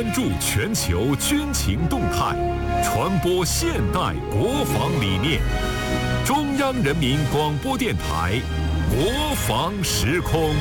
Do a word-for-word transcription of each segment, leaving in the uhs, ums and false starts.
关注全球军情动态，传播现代国防理念。中央人民广播电台国防时空。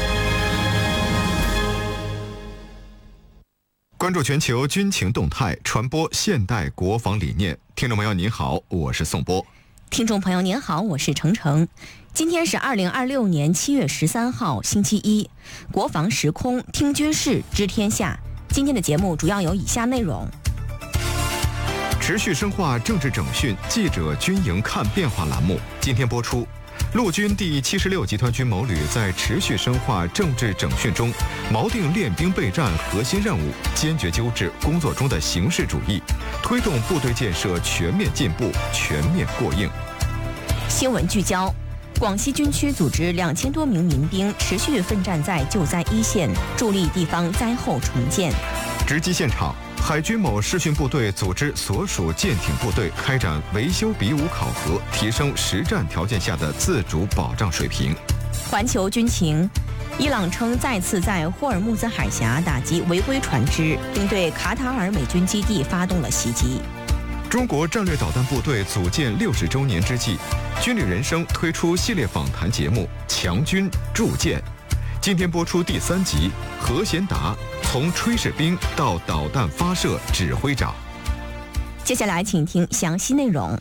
关注全球军情动态，传播现代国防理念。听众朋友您好，我是宋波。 听众朋友您好，我是程程。今天是二零二六年七月十三号，星期一。国防时空，听军事，知天下。今天的节目主要有以下内容： 持续深化政治整训，记者军营看变化栏目今天播出。陆军第七十六集团军某旅在持续深化政治整训中，锚定练兵备战核心任务，坚决纠治工作中的形式主义，推动部队建设全面进步、全面过硬。 新闻聚焦：广西军区组织两千多名民兵持续奋战在救灾一线，助力地方灾后重建。 直击现场，海军某试训部队组织所属舰艇部队开展维修比武考核，提升实战条件下的自主保障水平。 环球军情：伊朗称再次在霍尔木兹海峡打击违规船只，并对卡塔尔美军基地发动了袭击。 中国战略导弹部队组建六十周年之际，军旅人生推出系列访谈节目《强军铸剑》，今天播出第三集。何贤达从炊事兵到导弹发射指挥长。 接下来请听详细内容。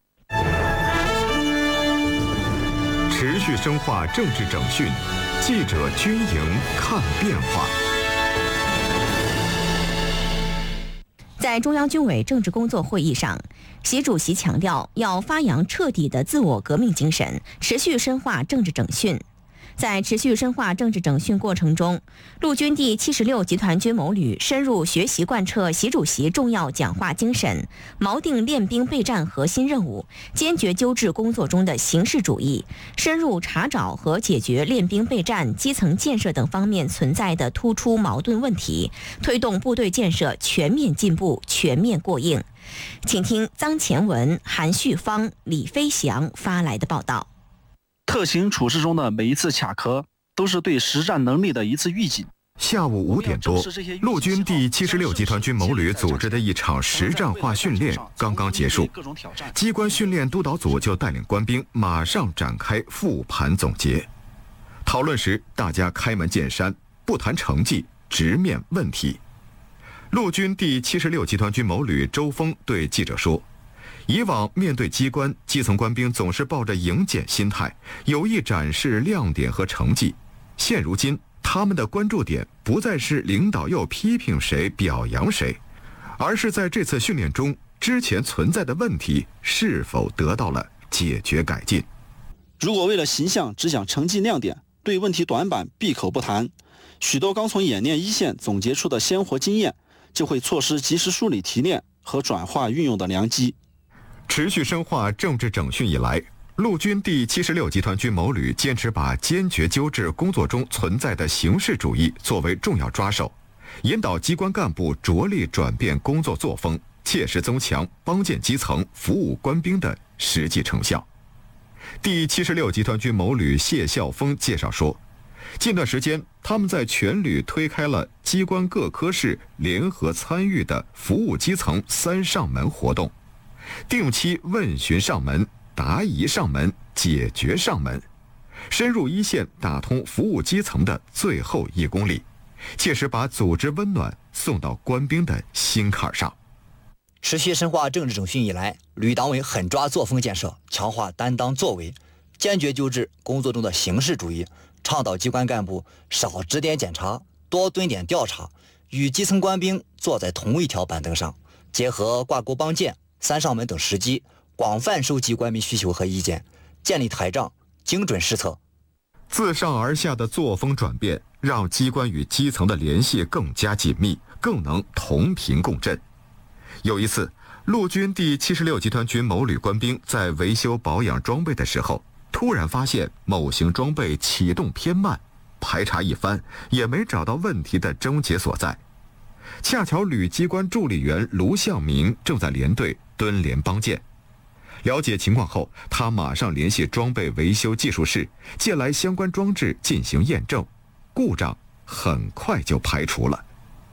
持续深化政治整训，记者军营看变化。 在中央军委政治工作会议上，习主席强调要发扬彻底的自我革命精神，持续深化政治整训。在持续深化政治整训过程中，陆军第七十六集团军某旅深入学习贯彻习主席重要讲话精神，锚定练兵备战核心任务，坚决纠治工作中的形式主义，深入查找和解决练兵备战、基层建设等方面存在的突出矛盾问题，推动部队建设全面进步、全面过硬。请听臧前文、韩旭芳、李飞翔发来的报道。 特型处事中的每一次卡壳，都是对实战能力的一次预警。 下午五点多，陆军第七十六集团军某旅组织的一场实战化训练刚刚结束，机关训练督导组就带领官兵马上展开复盘总结。讨论时，大家开门见山，不谈成绩，直面问题。陆军第七十六集团军某旅周峰对记者说，以往面对机关，基层官兵总是抱着迎检心态，有意展示亮点和成绩。现如今，他们的关注点不再是领导要批评谁、表扬谁，而是在这次训练中，之前存在的问题是否得到了解决改进。 如果为了形象只讲成绩亮点，对问题短板闭口不谈，许多刚从演练一线总结出的鲜活经验，就会错失及时梳理提炼和转化运用的良机。 持续深化政治整训以来，陆军第七十六集团军某旅坚持把坚决纠治工作中存在的形式主义作为重要抓手，引导机关干部着力转变工作作风，切实增强帮建基层、服务官兵的实际成效。第七十六集团军某旅谢孝峰介绍说，近段时间他们在全旅推开了机关各科室联合参与的服务基层三上门活动，定期问询上门、答疑上门、解决上门，深入一线打通服务基层的最后一公里，切实把组织温暖送到官兵的心坎上。 持续深化政治整训以来，旅党委狠抓作风建设，强化担当作为，坚决纠治工作中的形式主义，倡导机关干部少指点检查，多蹲点调查，与基层官兵坐在同一条板凳上，结合挂钩帮建、三上门等时机，广泛收集官民需求和意见，建立台账，精准施策。 自上而下的作风转变，让机关与基层的联系更加紧密，更能同频共振。有一次，陆军第七十六集团军某旅官兵在维修保养装备的时候，突然发现某型装备启动偏慢，排查一番也没找到问题的症结所在。恰巧旅机关助理员卢向明正在连队蹲连帮建，了解情况后，他马上联系装备维修技术室，借来相关装置进行验证，故障很快就排除了。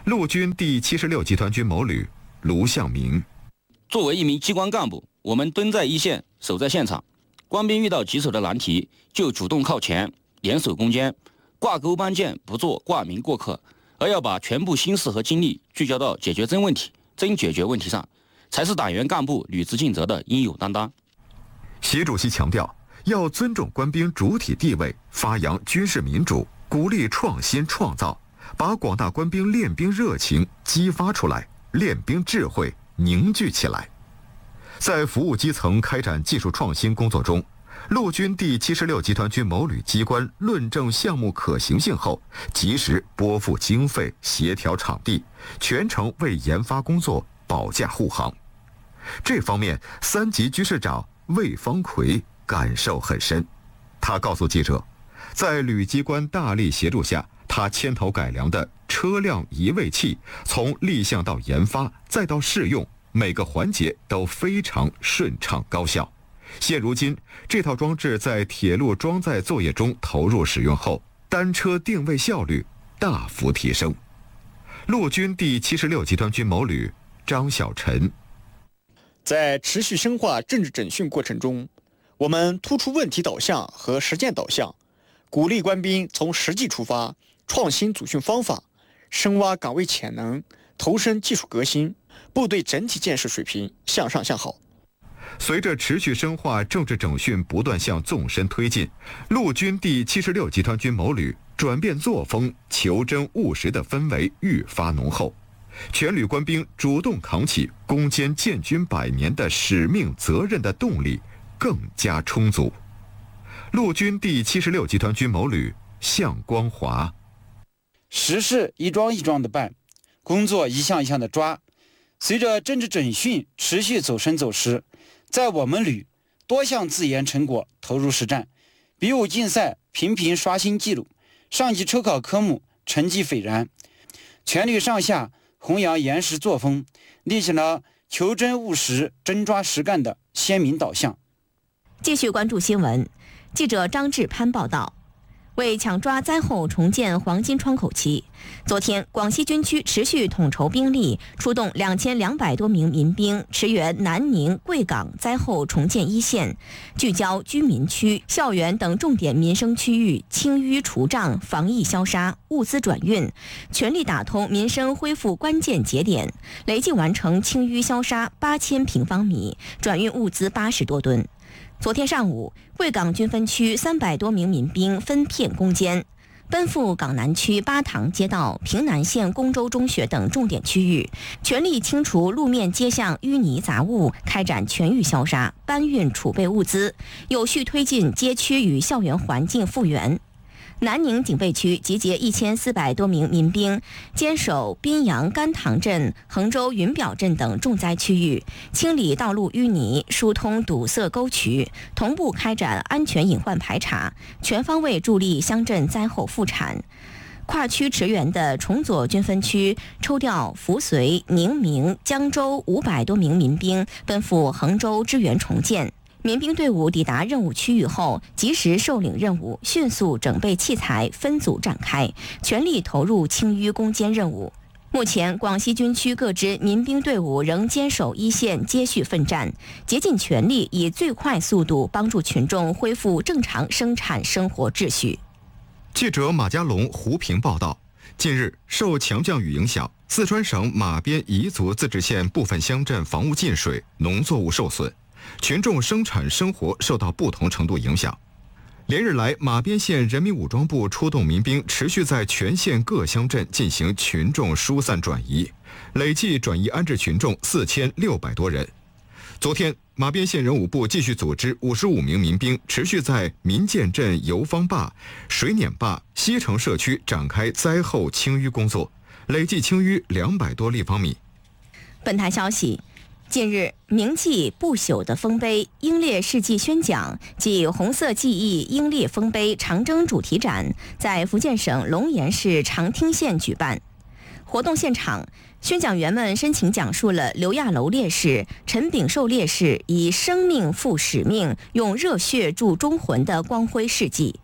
陆军第七十六集团军某旅卢向明。 作为一名机关干部，我们蹲在一线，守在现场，官兵遇到棘手的难题，就主动靠前，联手攻坚，挂钩帮建，不做挂名过客，而要把全部心思和精力聚焦到解决真问题、真解决问题上，才是党员干部履职尽责的应有担当。 习主席强调，要尊重官兵主体地位，发扬军事民主，鼓励创新创造，把广大官兵练兵热情激发出来，练兵智慧凝聚起来。在服务基层开展技术创新工作中，陆军第七十六集团军某旅机关论证项目可行性后，及时拨付经费，协调场地，全程为研发工作保驾护航。这方面，三级军事长魏方奎感受很深。他告诉记者，在旅机关大力协助下，他牵头改良的车辆移位器，从立项到研发再到试用，每个环节都非常顺畅高效。现如今，这套装置在铁路装载作业中投入使用后，单车定位效率大幅提升。陆军第七十六集团军某旅张小晨。 在持续深化政治整训过程中，我们突出问题导向和实践导向，鼓励官兵从实际出发，创新组训方法，深挖岗位潜能，投身技术革新，部队整体建设水平向上向好。 随着持续深化政治整训不断向纵深推进，陆军第七十六集团军某旅转变作风、求真务实的氛围愈发浓厚，全旅官兵主动扛起攻坚建军百年的使命责任的动力更加充足。陆军第七十六集团军某旅向光华。 实事一桩一桩的办，工作一项一项的抓。随着政治整训持续走深走实，在我们旅多项自研成果投入实战，比武竞赛频频刷新纪录，上级抽考科目成绩斐然，全旅上下弘扬严实作风，立起了求真务实、真抓实干的鲜明导向。 继续关注新闻，记者张志攀报道。为抢抓灾后重建黄金窗口期，昨天广西军区持续统筹兵力，出动两千两百多名民兵驰援南宁、贵港灾后重建一线，聚焦居民区、校园等重点民生区域，清淤除障、防疫消杀、物资转运，全力打通民生恢复关键节点，累计完成清淤消杀八千平方米，转运物资八十多吨。昨天上午，贵港军分区三百多名民兵分片攻坚，奔赴港南区巴塘街道、平南县公州中学等重点区域，全力清除路面街巷淤泥杂物，开展全域消杀，搬运储备物资，有序推进街区与校园环境复原。南宁警备区集结一千四百多名民兵，坚守滨阳甘塘镇、衡州云表镇等重灾区域，清理道路淤泥，疏通堵塞沟渠，同步开展安全隐患排查，全方位助力乡镇灾后复产。跨区驰援的崇左军分区抽调扶绥、宁明、江州五百多名民兵，奔赴衡州支援重建。民兵队伍抵达任务区域后，及时受领任务，迅速整备器材，分组展开，全力投入清淤攻坚任务。目前，广西军区各支民兵队伍仍坚守一线，接续奋战，竭尽全力以最快速度帮助群众恢复正常生产生活秩序。 记者马家龙、胡平报道。近日，受强降雨影响，四川省马边彝族自治县部分乡镇房屋进水，农作物受损，群众生产生活受到不同程度影响。连日来，马边县人民武装部出动民兵，持续在全县各乡镇进行群众疏散转移，累计转移安置群众四千六百多人。昨天，马边县人武部继续组织五十五名民兵，持续在民建镇游方坝、水碾坝、西城社区展开灾后清淤工作，累计清淤两百多立方米。 本台消息。近日，铭记不朽的丰碑英烈事迹宣讲暨红色记忆英烈丰碑长征主题展在福建省龙岩市长汀县举办。活动现场，宣讲员们深情讲述了刘亚楼烈士、陈炳寿烈士以生命赴使命、用热血铸忠魂的光辉事迹。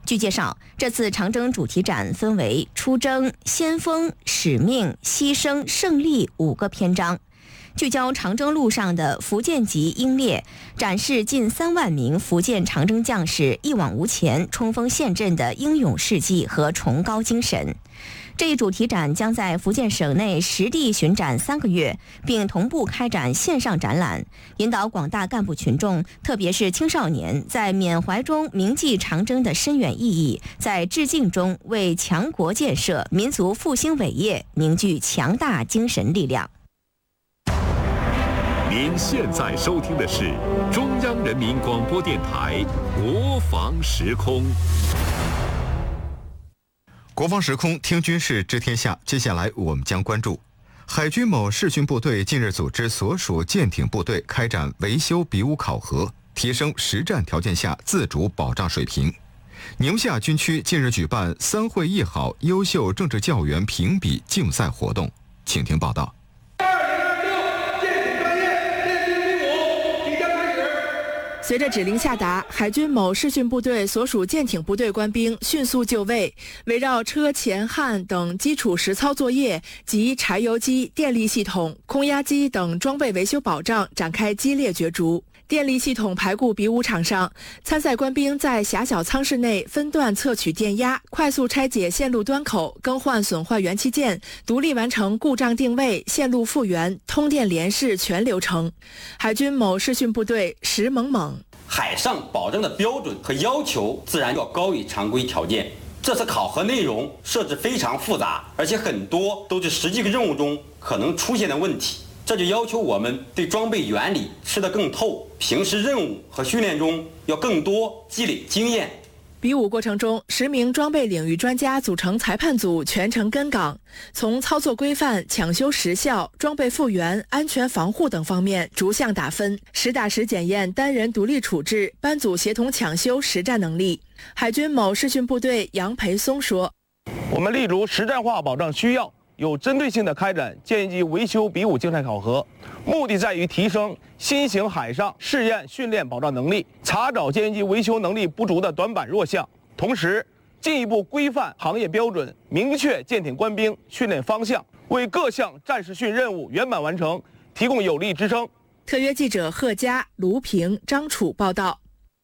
据介绍，这次长征主题展分为出征、先锋、使命、牺牲、胜利五个篇章，聚焦长征路上的福建籍英烈，展示近三万名福建长征将士一往无前、冲锋陷阵的英勇事迹和崇高精神。这一主题展将在福建省内实地巡展三个月，并同步开展线上展览，引导广大干部群众，特别是青少年，在缅怀中铭记长征的深远意义，在致敬中为强国建设、民族复兴伟业凝聚强大精神力量。 您现在收听的是中央人民广播电台国防时空。 国防时空听军事知天下，接下来我们将关注海军某视训部队近日组织所属舰艇部队开展维修比武考核，提升实战条件下自主保障水平。宁夏军区近日举办三会一好优秀政治教员评比竞赛活动，请听报道。 随着指令下达，海军某视训部队所属舰艇部队官兵迅速就位，围绕车前焊等基础实操作业及柴油机、电力系统、空压机等装备维修保障展开激烈角逐。电力系统排固比武场上，参赛官兵在狭小舱室内分段测取电压，快速拆解线路端口，更换损坏元器件，独立完成故障定位、线路复原、通电联试全流程。海军某视训部队石猛猛。 海上保障的标准和要求自然要高于常规条件。这次考核内容设置非常复杂，而且很多都是实际任务中可能出现的问题。这就要求我们对装备原理吃得更透，平时任务和训练中要更多积累经验。 比武过程中，十名装备领域专家组成裁判组全程跟岗，从操作规范、抢修时效、装备复原、安全防护等方面逐项打分，实打实检验单人独立处置、班组协同抢修实战能力。海军某视训部队杨培松说：“ 我们立足实战化保障需要，有针对性地开展舰级维修比武竞赛考核，目的在于提升新型海上试验训练保障能力，查找舰级维修能力不足的短板弱项，同时进一步规范行业标准，明确舰艇官兵训练方向，为各项战时训任务圆满完成提供有力支撑。” 特约记者贺佳、卢平、张楚报道。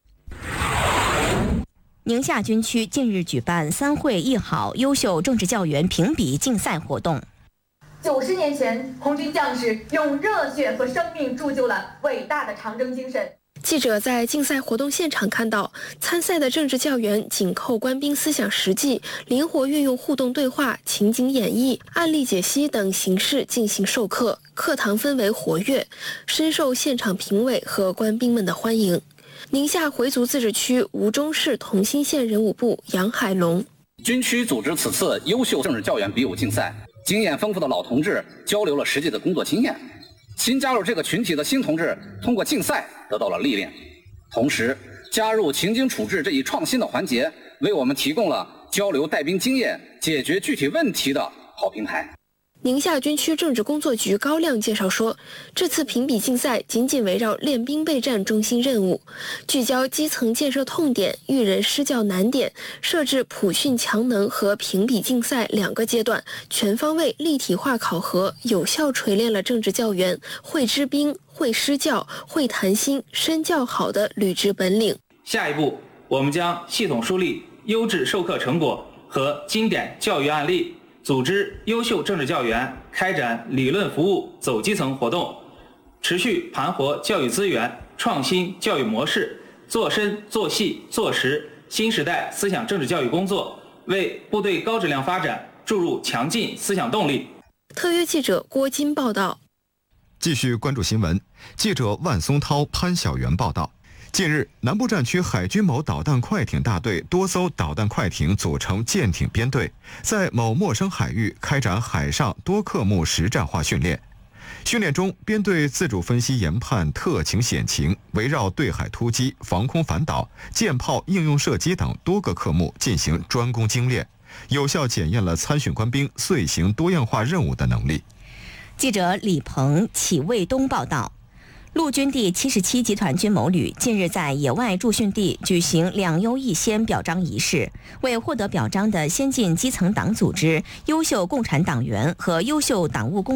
宁夏军区近日举办三会一好优秀政治教员评比竞赛活动。 九十年前，红军将士用热血和生命铸就了伟大的长征精神。 记者在竞赛活动现场看到，参赛的政治教员紧扣官兵思想实际，灵活运用互动对话、情景演绎、案例解析等形式进行授课，课堂氛围活跃，深受现场评委和官兵们的欢迎。宁夏回族自治区吴忠市同心县人武部杨海龙： 军区组织此次优秀政治教员比武竞赛，经验丰富的老同志交流了实际的工作经验，新加入这个群体的新同志通过竞赛得到了历练，同时加入情景处置这一创新的环节，为我们提供了交流带兵经验、解决具体问题的好平台。 宁夏军区政治工作局高亮介绍说，这次评比竞赛紧紧围绕练兵备战中心任务，聚焦基层建设痛点、育人施教难点，设置普训强能和评比竞赛两个阶段，全方位立体化考核，有效锤炼了政治教员会知兵、会施教、会谈心、身教好的履职本领。 下一步，我们将系统梳理优质授课成果和经典教育案例，组织优秀政治教员开展理论服务走基层活动，持续盘活教育资源，创新教育模式，做深做细做实新时代思想政治教育工作，为部队高质量发展注入强劲思想动力。 特约记者郭金报道。 继续关注新闻，记者万松涛、潘晓元报道。近日，南部战区海军某导弹快艇大队多艘导弹快艇组成舰艇编队，在某陌生海域开展海上多科目实战化训练。训练中，编队自主分析研判特情险情，围绕对海突击、防空反导、舰炮应用射击等多个科目进行专攻精练，有效检验了参训官兵遂行多样化任务的能力。 记者李鹏、启卫东报道。 陆军第七十七集团军某旅近日在野外驻训地举行两优一先表彰仪式，为获得表彰的先进基层党组织、优秀共产党员和优秀党务工